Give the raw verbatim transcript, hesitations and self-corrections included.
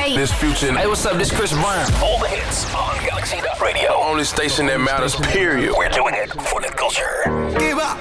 right. This Future. Hey, what's up? This Chris Brown. All the hits on Galaxy Radio. Only station that matters, period. We're doing it for the culture. Give up.